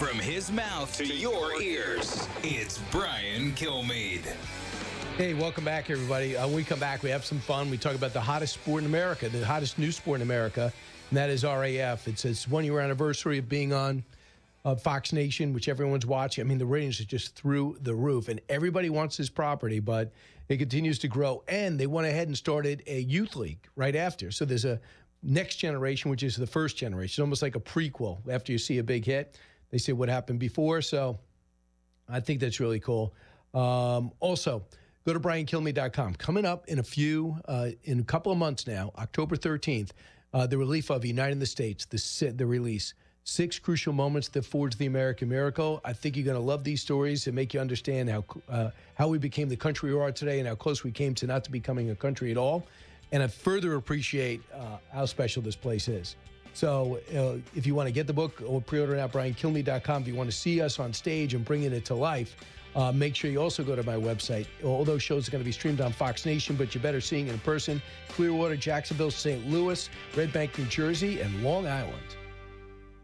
From his mouth to your ears, it's Brian Kilmeade. Hey, welcome back, everybody. When we come back, we have some fun. We talk about the hottest sport in America, the hottest new sport in America, and that is RAF. It's its one-year anniversary of being on Fox Nation, which everyone's watching. I mean, the ratings are just through the roof, and everybody wants this property, but it continues to grow. And they went ahead and started a youth league right after. So there's a next generation, which is the first generation, almost like a prequel. After you see a big hit, they say what happened before. So I think that's really cool. Also, go to briankilmeade.com. Coming up in a couple of months now, October 13th, the relief of Uniting the States, the release. 6 crucial moments that forged the American miracle. I think you're going to love these stories and make you understand how we became the country we are today and how close we came to not to becoming a country at all. And I further appreciate how special this place is. So if you want to get the book or pre-order it at briankilmeade.com, if you want to see us on stage and bringing it to life, make sure you also go to my website. All those shows are going to be streamed on Fox Nation, but you're better seeing it in person. Clearwater, Jacksonville, St. Louis, Red Bank, New Jersey, and Long Island.